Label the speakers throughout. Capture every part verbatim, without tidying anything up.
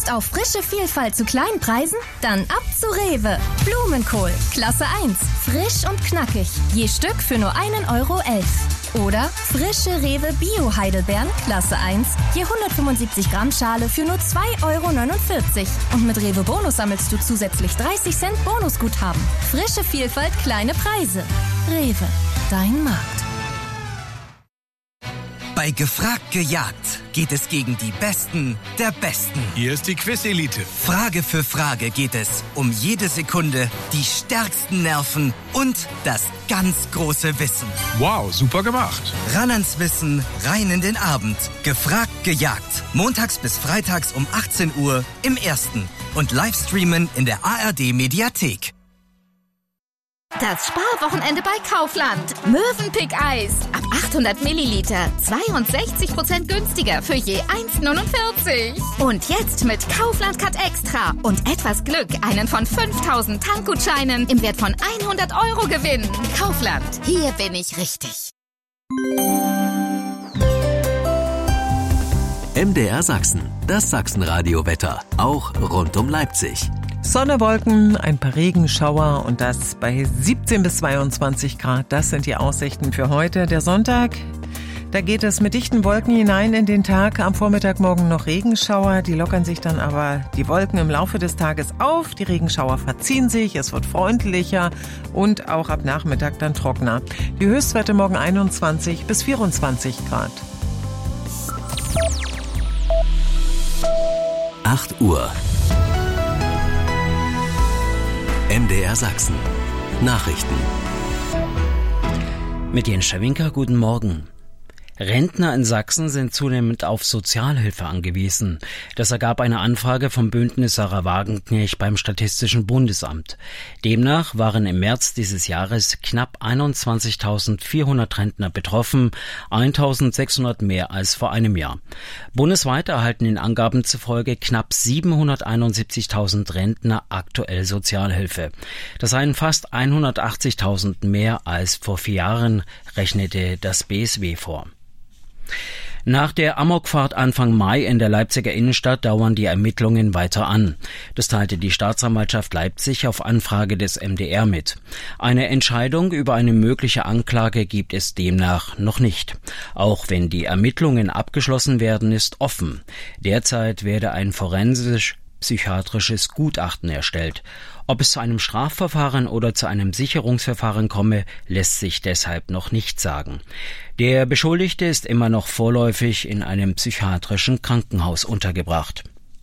Speaker 1: Lust auf frische Vielfalt zu kleinen Preisen? Dann ab zu Rewe. Blumenkohl, Klasse eins. Frisch und knackig. Je Stück für nur einen Euro elf. Oder frische Rewe Bio-Heidelbeeren, Klasse eins. Je hundertfünfundsiebzig Gramm Schale für nur zwei Euro neunundvierzig. Und mit Rewe Bonus sammelst du zusätzlich dreißig Cent Bonusguthaben. Frische Vielfalt, kleine Preise. Rewe, dein Markt.
Speaker 2: Bei Gefragt gejagt geht es gegen die Besten der Besten.
Speaker 3: Hier ist die Quiz-Elite.
Speaker 2: Frage für Frage geht es um jede Sekunde, die stärksten Nerven und das ganz große Wissen.
Speaker 3: Wow, super gemacht.
Speaker 2: Ran ans Wissen, rein in den Abend. Gefragt gejagt. Montags bis freitags um achtzehn Uhr im Ersten. Und Livestreamen in der A R D-Mediathek.
Speaker 4: Das Sparwochenende bei Kaufland. Mövenpick-Eis. Ab achthundert Milliliter. zweiundsechzig Prozent günstiger für je eins neunundvierzig. Und jetzt mit Kaufland Cut Extra und etwas Glück einen von fünftausend Tankgutscheinen im Wert von hundert Euro gewinnen. Kaufland. Hier bin ich richtig.
Speaker 5: M D R Sachsen. Das Sachsenradio-Wetter. Auch rund um Leipzig.
Speaker 6: Sonne, Wolken, ein paar Regenschauer und das bei siebzehn bis zweiundzwanzig Grad. Das sind die Aussichten für heute. Der Sonntag, da geht es mit dichten Wolken hinein in den Tag. Am Vormittag morgen noch Regenschauer. Die lockern sich dann aber die Wolken im Laufe des Tages auf. Die Regenschauer verziehen sich, es wird freundlicher und auch ab Nachmittag dann trockener. Die Höchstwerte morgen einundzwanzig bis vierundzwanzig Grad.
Speaker 5: acht Uhr. M D R Sachsen. Nachrichten.
Speaker 7: Mit Jens Schawinker, guten Morgen. Rentner in Sachsen sind zunehmend auf Sozialhilfe angewiesen. Das ergab eine Anfrage vom Bündnis Sarah Wagenknecht beim Statistischen Bundesamt. Demnach waren im März dieses Jahres knapp einundzwanzigtausendvierhundert Rentner betroffen, eintausendsechshundert mehr als vor einem Jahr. Bundesweit erhalten den Angaben zufolge knapp siebenhunderteinundsiebzigtausend Rentner aktuell Sozialhilfe. Das seien fast hundertachtzigtausend mehr als vor vier Jahren, rechnete das B S W vor. Nach der Amokfahrt Anfang Mai in der Leipziger Innenstadt dauern die Ermittlungen weiter an. Das teilte die Staatsanwaltschaft Leipzig auf Anfrage des M D R mit. Eine Entscheidung über eine mögliche Anklage gibt es demnach noch nicht. Auch wenn die Ermittlungen abgeschlossen werden, ist offen. Derzeit werde ein forensisch-psychiatrisches Gutachten erstellt. Ob es zu einem Strafverfahren oder zu einem Sicherungsverfahren komme, lässt sich deshalb noch nicht sagen. Der Beschuldigte ist immer noch vorläufig in einem psychiatrischen Krankenhaus untergebracht.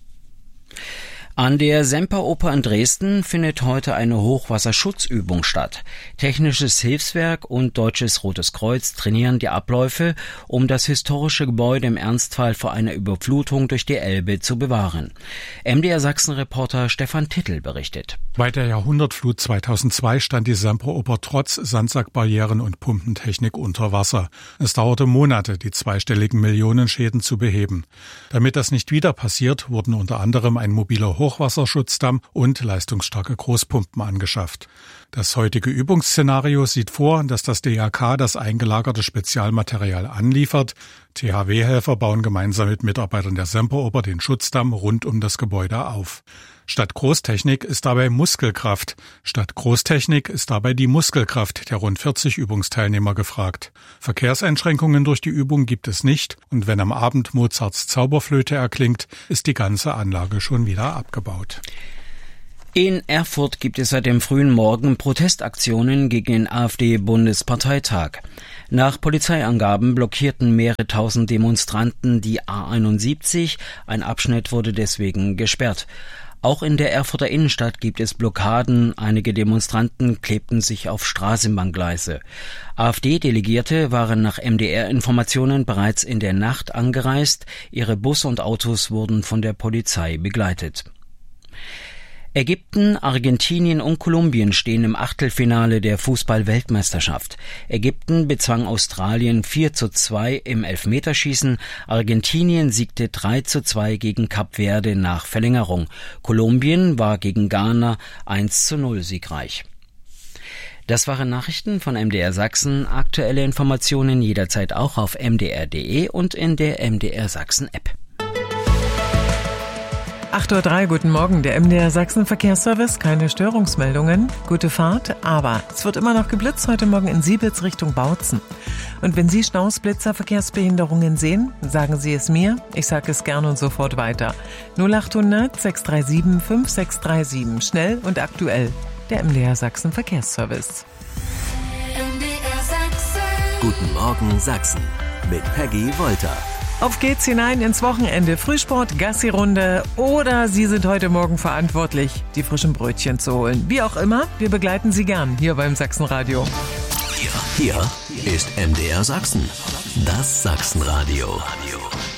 Speaker 7: An der Semperoper in Dresden findet heute eine Hochwasserschutzübung statt. Technisches Hilfswerk und Deutsches Rotes Kreuz trainieren die Abläufe, um das historische Gebäude im Ernstfall vor einer Überflutung durch die Elbe zu bewahren. M D R Sachsen-Reporter Stefan Tittel berichtet.
Speaker 8: Bei der Jahrhundertflut zweitausendzwei stand die Semperoper trotz Sandsackbarrieren und Pumpentechnik unter Wasser. Es dauerte Monate, die zweistelligen Millionenschäden zu beheben. Damit das nicht wieder passiert, wurden unter anderem ein mobiler Hochwasserschutzdamm und leistungsstarke Großpumpen angeschafft. Das heutige Übungsszenario sieht vor, dass das D R K das eingelagerte Spezialmaterial anliefert. T H W-Helfer bauen gemeinsam mit Mitarbeitern der Semperoper den Schutzdamm rund um das Gebäude auf. Statt Großtechnik ist dabei Muskelkraft. Statt Großtechnik ist dabei die Muskelkraft der rund vierzig Übungsteilnehmer gefragt. Verkehrseinschränkungen durch die Übung gibt es nicht und wenn am Abend Mozarts Zauberflöte erklingt, ist die ganze Anlage schon wieder abgebaut.
Speaker 7: In Erfurt gibt es seit dem frühen Morgen Protestaktionen gegen den AfD-Bundesparteitag. Nach Polizeiangaben blockierten mehrere tausend Demonstranten die A einundsiebzig. Ein Abschnitt wurde deswegen gesperrt. Auch in der Erfurter Innenstadt gibt es Blockaden. Einige Demonstranten klebten sich auf Straßenbahngleise. AfD-Delegierte waren nach M D R-Informationen bereits in der Nacht angereist. Ihre Busse und Autos wurden von der Polizei begleitet. Ägypten, Argentinien und Kolumbien stehen im Achtelfinale der Fußball-Weltmeisterschaft. Ägypten bezwang Australien vier zu zwei im Elfmeterschießen. Argentinien siegte drei zu zwei gegen Kap Verde nach Verlängerung. Kolumbien war gegen Ghana eins zu null siegreich. Das waren Nachrichten von M D R Sachsen. Aktuelle Informationen jederzeit auch auf m d r punkt d e und in der M D R Sachsen App.
Speaker 6: acht Uhr drei, guten Morgen, der M D R Sachsen Verkehrsservice, keine Störungsmeldungen, gute Fahrt, aber es wird immer noch geblitzt heute Morgen in Siebels Richtung Bautzen. Und wenn Sie Schnauzblitzer, Verkehrsbehinderungen sehen, sagen Sie es mir, ich sage es gerne und sofort weiter. null acht hundert, sechs drei sieben, fünf sechs drei sieben, schnell und aktuell, der M D R Sachsen Verkehrsservice.
Speaker 5: M D R Sachsen. Guten Morgen Sachsen mit Peggy Wolter.
Speaker 6: Auf geht's hinein ins Wochenende. Frühsport, Gassi-Runde oder Sie sind heute Morgen verantwortlich, die frischen Brötchen zu holen. Wie auch immer, wir begleiten Sie gern hier beim Sachsenradio.
Speaker 5: Hier, hier ist M D R Sachsen, das Sachsenradio.